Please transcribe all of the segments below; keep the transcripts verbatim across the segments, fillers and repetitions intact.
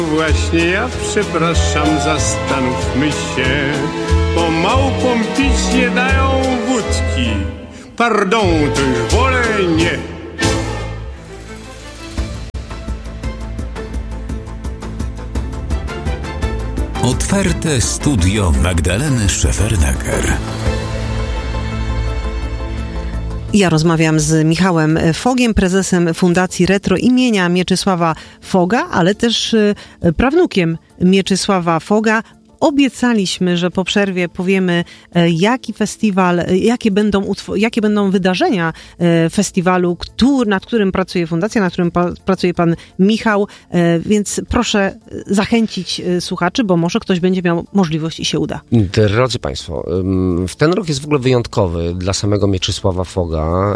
Właśnie ja przepraszam, zastanówmy się, bo małpom pić nie dają wódki. Pardon, to już wolę nie. Otwarte studio Magdaleny Szefernaker. Ja rozmawiam z Michałem Fogiem, prezesem Fundacji Retro imienia Mieczysława Foga, ale też prawnukiem Mieczysława Foga. Obiecaliśmy, że po przerwie powiemy, jaki festiwal, jakie będą, utw- jakie będą wydarzenia festiwalu, który, nad którym pracuje Fundacja, nad którym pa- pracuje pan Michał, więc proszę zachęcić słuchaczy, bo może ktoś będzie miał możliwość i się uda. Drodzy Państwo, ten rok jest w ogóle wyjątkowy dla samego Mieczysława Foga.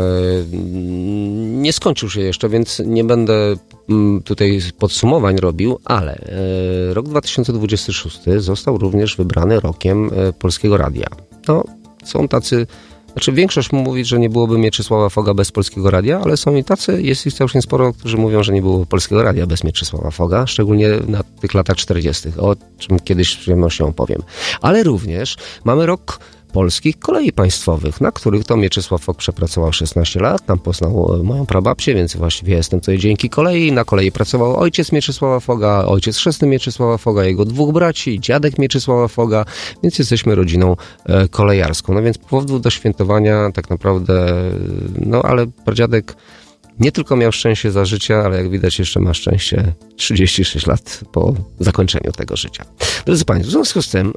Nie skończył się jeszcze, więc nie będę tutaj podsumowań robił, ale rok dwa tysiące dwudziesty szósty został również wybrany rokiem Polskiego Radia. No, są tacy, znaczy większość mówi, że nie byłoby Mieczysława Foga bez Polskiego Radia, ale są i tacy, jest ich całkiem sporo, którzy mówią, że nie byłoby Polskiego Radia bez Mieczysława Foga, szczególnie na tych latach czterdziestych, o czym kiedyś z przyjemnością opowiem. Ale również mamy rok Polskich Kolei Państwowych, na których to Mieczysław Fog przepracował szesnaście lat, tam poznał moją prababcię, więc właściwie jestem tutaj dzięki kolei. Na kolei pracował ojciec Mieczysława Foga, ojciec chrzestny Mieczysława Foga, jego dwóch braci, dziadek Mieczysława Foga, więc jesteśmy rodziną e, kolejarską. No więc powodów do świętowania tak naprawdę, no ale pradziadek nie tylko miał szczęście za życia, ale jak widać jeszcze ma szczęście trzydzieści sześć lat po zakończeniu tego życia. Drodzy Państwo, w związku z tym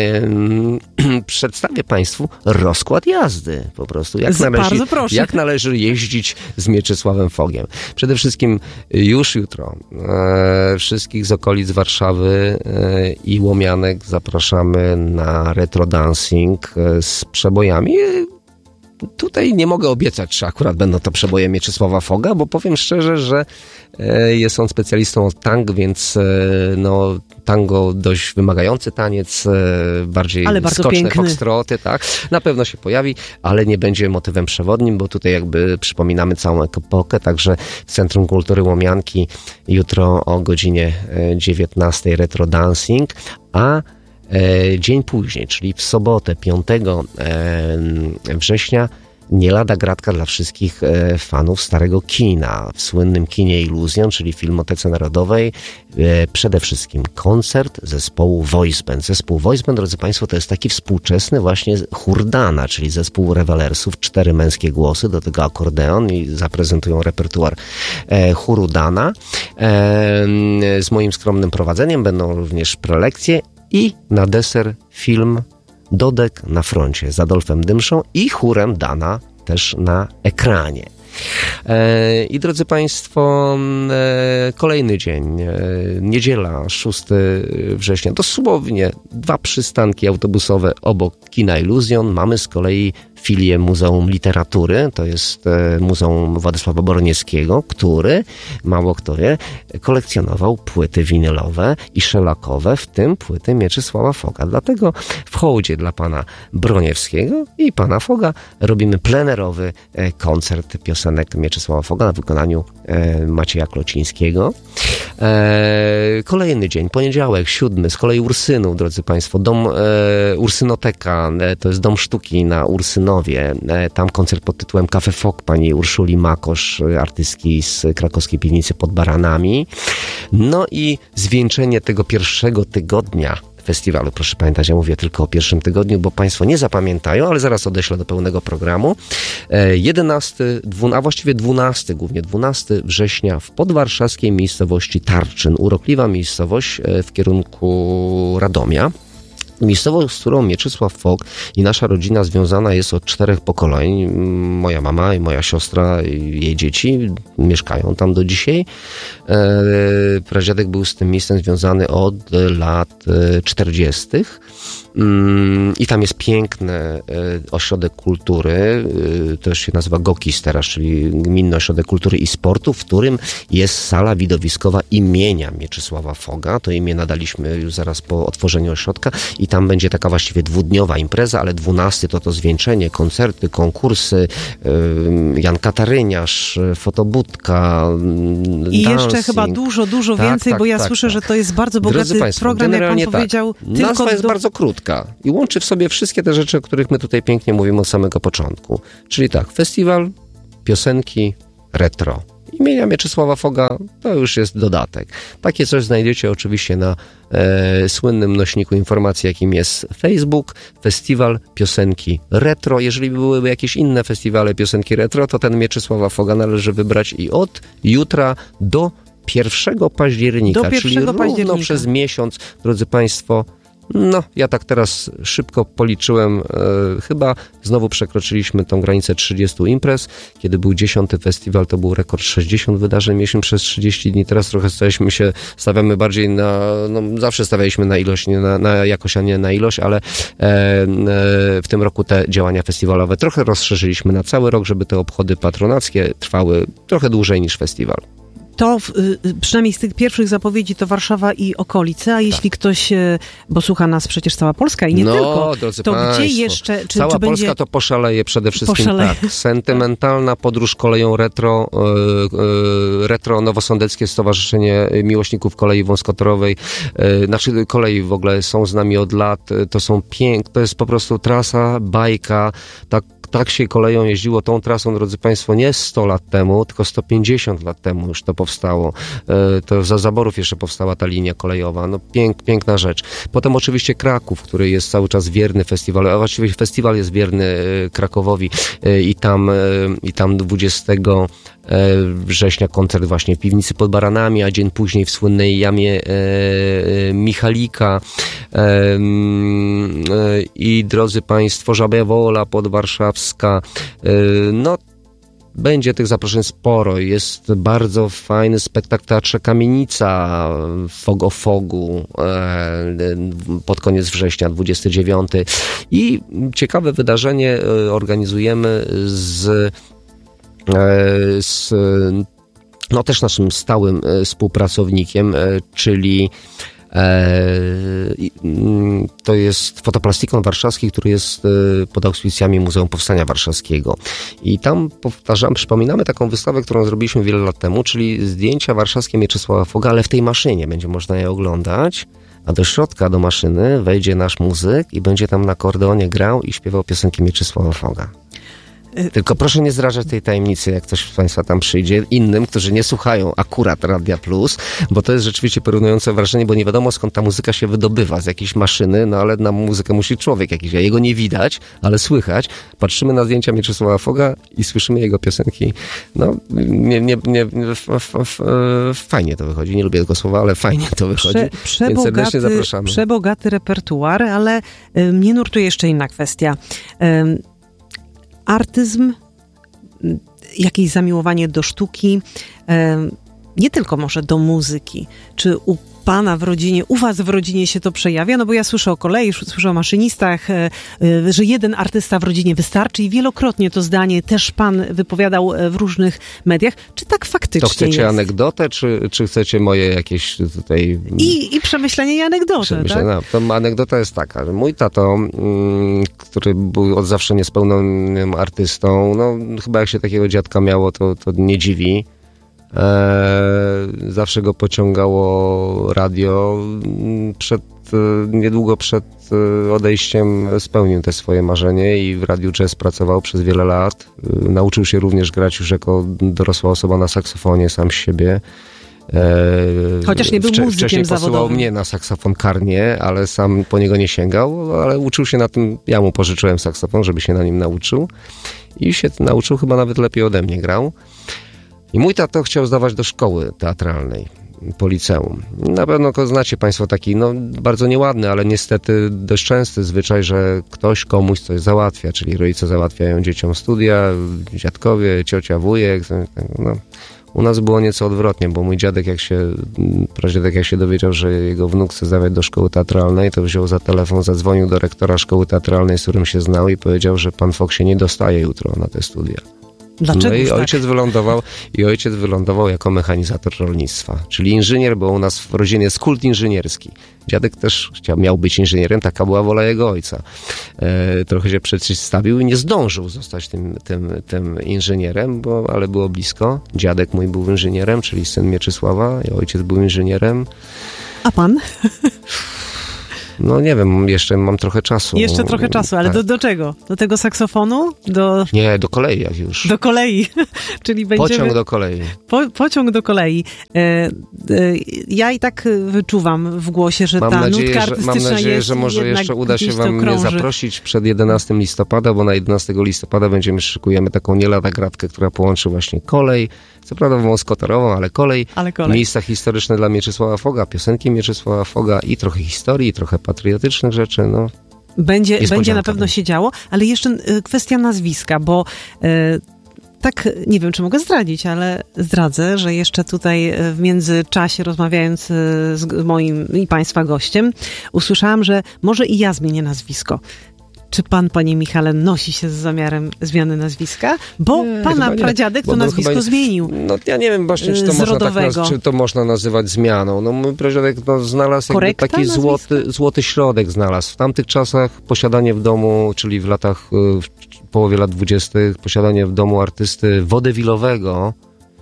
e, przedstawię Państwu rozkład jazdy. Po prostu jak należy, jak należy jeździć z Mieczysławem Fogiem. Przede wszystkim już jutro e, wszystkich z okolic Warszawy e, i Łomianek zapraszamy na retro dancing e, z przebojami. Tutaj nie mogę obiecać, czy akurat będą to przeboje Mieczysława Foga, bo powiem szczerze, że jest on specjalistą od tang, więc no, tango dość wymagający taniec, bardziej skoczne foxtroty, tak, na pewno się pojawi, ale nie będzie motywem przewodnim, bo tutaj jakby przypominamy całą epokę, także w Centrum Kultury Łomianki jutro o godzinie dziewiętnastej retro dancing, a dzień później, czyli w sobotę piątego września, nie lada gratka dla wszystkich fanów starego kina. W słynnym kinie Iluzjon, czyli Filmotece Narodowej, przede wszystkim koncert zespołu Voice Band. Zespół Voice Band, drodzy Państwo, to jest taki współczesny właśnie chór Dana, czyli zespół rewelersów, cztery męskie głosy, do tego akordeon i zaprezentują repertuar chóru Dana. Z moim skromnym prowadzeniem będą również prelekcje i na deser film Dodek na froncie z Adolfem Dymszą i chórem Dana też na ekranie. E, I drodzy Państwo, e, kolejny dzień, e, niedziela, szóstego września, dosłownie dwa przystanki autobusowe obok kina Iluzjon. Mamy z kolei filię Muzeum Literatury, to jest e, Muzeum Władysława Boronieckiego, który, mało kto wie, kolekcjonował płyty winylowe i szelakowe, w tym płyty Mieczysława Foga. Dlatego w hołdzie dla pana Broniewskiego i pana Foga robimy plenerowy e, koncert piosenek Mieczysława Foga na wykonaniu e, Macieja Klocińskiego. E, kolejny dzień, poniedziałek, siódmy, z kolei Ursynów, drodzy Państwo, dom e, Ursynoteka, e, to jest Dom Sztuki na Ursynowie. E, tam koncert pod tytułem Cafe Fog pani Urszuli Makosz, artystki z krakowskiej piwnicy pod Baranami. No i zwieńczenie tego pierwszego tygodnia festiwalu. Proszę pamiętać, ja mówię tylko o pierwszym tygodniu, bo Państwo nie zapamiętają, ale zaraz odeślę do pełnego programu. jedenastego, dwunastego, a właściwie dwunastego, głównie dwunastego września w podwarszawskiej miejscowości Tarczyn. Urokliwa miejscowość w kierunku Radomia. Miejscowość, z którą Mieczysław Fog i nasza rodzina związana jest od czterech pokoleń. Moja mama i moja siostra i jej dzieci mieszkają tam do dzisiaj. Pradziadek był z tym miejscem związany od lat czterdziestych. I tam jest piękny ośrodek kultury, to się nazywa GOKiS teraz, czyli Gminny Ośrodek Kultury i Sportu, w którym jest sala widowiskowa imienia Mieczysława Foga. To imię nadaliśmy już zaraz po otworzeniu ośrodka i tam będzie taka właściwie dwudniowa impreza, ale dwunasty to to zwieńczenie, koncerty, konkursy, Jan Kataryniarz, fotobudka, i dancing. jeszcze chyba dużo, dużo tak, więcej, tak, bo ja tak, słyszę, tak. że to jest bardzo bogaty Państwo, program, jak pan tak. powiedział. Tylko Nazwa jest do... bardzo krótka i łączy w sobie wszystkie te rzeczy, o których my tutaj pięknie mówimy od samego początku. Czyli tak, festiwal, piosenki, retro. Imienia Mieczysława Foga to już jest dodatek. Takie coś znajdziecie oczywiście na e, słynnym nośniku informacji, jakim jest Facebook, festiwal piosenki retro. Jeżeli byłyby jakieś inne festiwale piosenki retro, to ten Mieczysława Foga należy wybrać i od jutra do pierwszego października, do pierwszego czyli równo października. przez miesiąc, drodzy Państwo. No, ja tak teraz szybko policzyłem, e, chyba znowu przekroczyliśmy tą granicę trzydziestu imprez. Kiedy był dziesiąty festiwal, to był rekord sześćdziesiąt wydarzeń mieliśmy przez trzydzieści dni. Teraz trochę staliśmy się, stawiamy bardziej na, no zawsze stawialiśmy na ilość, nie na, na jakość, a nie na ilość, ale e, e, w tym roku te działania festiwalowe trochę rozszerzyliśmy na cały rok, żeby te obchody patronackie trwały trochę dłużej niż festiwal. To przynajmniej z tych pierwszych zapowiedzi to Warszawa i okolice, a jeśli tak. ktoś, bo słucha nas przecież cała Polska i nie no, tylko, drodzy to państwo, gdzie jeszcze... Czy, cała czy Polska będzie... to poszaleje przede wszystkim poszaleje. tak. Sentymentalna podróż koleją retro, yy, retro Nowosądeckie Stowarzyszenie Miłośników Kolei Wąskotorowej, yy, znaczy kolei w ogóle są z nami od lat, to są piękne, to jest po prostu trasa, bajka, tak Tak się koleją jeździło tą trasą, drodzy Państwo, nie sto lat temu, tylko sto pięćdziesiąt lat temu już to powstało. To za zaborów jeszcze powstała ta linia kolejowa. No pięk, piękna rzecz. Potem oczywiście Kraków, który jest cały czas wierny festiwalowi, a właściwie festiwal jest wierny Krakowowi i tam, i tam dwudziestego września koncert właśnie w Piwnicy pod Baranami, a dzień później w słynnej jamie Michalika. I drodzy Państwo, Żabia Wola podwarszawska. No, będzie tych zaproszeń sporo. Jest bardzo fajny spektakl w Teatrze Kamienica, Fog o Fogu, pod koniec września, dwudziestego dziewiątego. I ciekawe wydarzenie organizujemy z, z no też naszym stałym współpracownikiem, czyli to jest Fotoplastikon Warszawski, który jest pod auspicjami Muzeum Powstania Warszawskiego. I tam powtarzam, przypominamy taką wystawę, którą zrobiliśmy wiele lat temu, czyli zdjęcia warszawskie Mieczysława Foga, ale w tej maszynie będzie można je oglądać, a do środka, do maszyny wejdzie nasz muzyk i będzie tam na akordeonie grał i śpiewał piosenki Mieczysława Foga. Tylko proszę nie zdrażać tej tajemnicy, jak ktoś z Państwa tam przyjdzie, innym, którzy nie słuchają akurat Radia Plus, bo to jest rzeczywiście porównujące wrażenie, bo nie wiadomo skąd ta muzyka się wydobywa, z jakiejś maszyny, no ale na muzykę musi człowiek jakiś, a jego nie widać, ale słychać. Patrzymy na zdjęcia Mieczysława Foga i słyszymy jego piosenki. No, nie, nie, nie, f, f, f, fajnie to wychodzi, nie lubię tego słowa, ale fajnie to wychodzi, Prze, więc serdecznie zapraszamy. Przebogaty repertuar, ale y, mnie nurtuje jeszcze inna kwestia. Y, Artyzm, jakieś zamiłowanie do sztuki, nie tylko może do muzyki. Czy u pana w rodzinie, u was w rodzinie się to przejawia? No bo ja słyszę o kolei, słyszę o maszynistach, że jeden artysta w rodzinie wystarczy i wielokrotnie to zdanie też pan wypowiadał w różnych mediach. Czy tak faktycznie jest? To chcecie jest? anegdotę, czy, czy chcecie moje jakieś tutaj... I, i przemyślenie i anegdotę, przemyślenie, tak? No, to anegdota jest taka, że mój tato, mm, który był od zawsze niespełnionym artystą, no chyba jak się takiego dziadka miało, to, to nie dziwi. Eee, zawsze go pociągało radio. Przed, niedługo przed odejściem spełnił te swoje marzenie i w Radiu Jazz pracował przez wiele lat. Eee, nauczył się również grać już jako dorosła osoba na saksofonie sam z siebie. Eee, Chociaż nie był wcze- muzykiem Wcześniej zawodowym. posyłał mnie na saksofon karnie, ale sam po niego nie sięgał, ale uczył się na tym, ja mu pożyczyłem saksofon, żeby się na nim nauczył i się nauczył, chyba nawet lepiej ode mnie grał. I mój tato chciał zdawać do szkoły teatralnej po liceum. Na pewno znacie Państwo taki, no bardzo nieładny, ale niestety dość częsty zwyczaj, że ktoś komuś coś załatwia, czyli rodzice załatwiają dzieciom studia, dziadkowie, ciocia, wujek. No. U nas było nieco odwrotnie, bo mój dziadek jak się, pradziadek jak się dowiedział, że jego wnuk chce zdawać do szkoły teatralnej, to wziął za telefon, zadzwonił do rektora szkoły teatralnej, z którym się znał i powiedział, że pan Fok się nie dostaje jutro na te studia. Dlaczego No i tak? ojciec wylądował, i ojciec wylądował jako mechanizator rolnictwa, czyli inżynier, bo u nas w rodzinie jest kult inżynierski. Dziadek też chciał, miał być inżynierem, taka była wola jego ojca. E, trochę się przeciwstawił i nie zdążył zostać tym, tym, tym inżynierem, bo, ale było blisko. Dziadek mój był inżynierem, czyli syn Mieczysława, i ojciec był inżynierem. A pan? No nie wiem, jeszcze mam trochę czasu. Jeszcze trochę czasu, ale tak. do, do czego? Do tego saksofonu? Do, Nie, do kolei jak już. do kolei. Czyli będziemy... Pociąg do kolei. Po, pociąg do kolei. E, e, ja i tak wyczuwam w głosie, że Mam ta nadzieję, nutka że, artystyczna mam nadzieję, jest że może jednak jeszcze uda się gdzieś to wam mnie krąży. zaprosić przed jedenastego listopada, bo na jedenastego listopada będziemy szykujemy taką nie lada gratkę, która połączy właśnie kolej, co prawda wąskotorową, ale kolej, Ale kolej. miejsca historyczne dla Mieczysława Foga, piosenki Mieczysława Foga i trochę historii, i trochę patriotycznych rzeczy, no. Będzie, Niespodzianka będzie na pewno będzie. się działo, ale jeszcze y, kwestia nazwiska, bo y, tak, nie wiem, czy mogę zdradzić, ale zdradzę, że jeszcze tutaj y, w międzyczasie, rozmawiając y, z moim i państwa gościem, usłyszałam, że może i ja zmienię nazwisko. Czy pan, panie Michale, nosi się z zamiarem zmiany nazwiska? Bo Nie, pana chyba nie. pradziadek Bo to no nazwisko chyba nie- zmienił. No ja nie wiem właśnie, czy to, Z można tak, rodowego. naz- czy to można nazywać zmianą. No mój pradziadek no, znalazł jakby Korekta taki nazwiska? złoty, złoty środek znalazł. W tamtych czasach posiadanie w domu, czyli w latach, y, w połowie lat dwudziestych, posiadanie w domu artysty wodewilowego,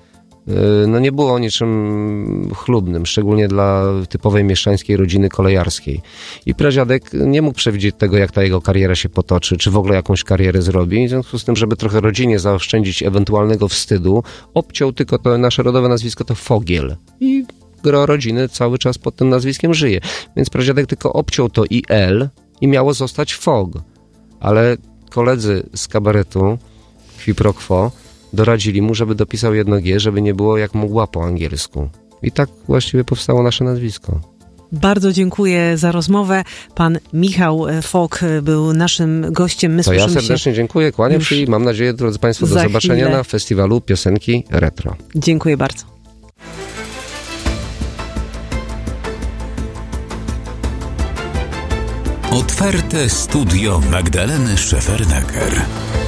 y, no nie było niczym chlubnym, szczególnie dla typowej mieszczańskiej rodziny kolejarskiej. I pradziadek nie mógł przewidzieć tego, jak ta jego kariera się potoczy, czy w ogóle jakąś karierę zrobi. W związku z tym, żeby trochę rodzinie zaoszczędzić ewentualnego wstydu, obciął tylko to nasze rodowe nazwisko, to Fogiel. I gro rodziny cały czas pod tym nazwiskiem żyje. Więc pradziadek tylko obciął to i L i miało zostać Fog. Ale koledzy z kabaretu Qui pro quo doradzili mu, żeby dopisał jedno G, żeby nie było jak mgła po angielsku. I tak właściwie powstało nasze nazwisko. Bardzo dziękuję za rozmowę. Pan Michał Fog był naszym gościem. My To ja słyszymy serdecznie się. dziękuję, kłaniam już się i mam nadzieję, drodzy Państwo, do za zobaczenia chwilę. na festiwalu piosenki retro. Dziękuję bardzo. Otwarte studio Magdaleny Szefernaker.